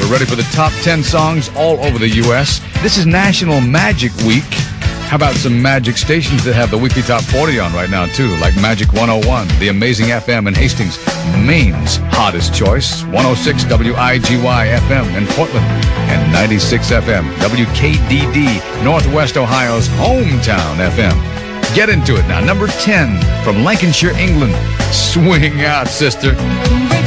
We're ready for the top 10 songs all over the U.S. This is National Magic Week. How about some magic stations that have the weekly top 40 on right now, too, like Magic 101, the Amazing FM in Hastings, Maine's hottest choice, 106 WIGY FM in Portland, and 96 FM WKDD, Northwest Ohio's hometown FM. Get into it now. Number 10 from Lancashire, England. Swing out, sister.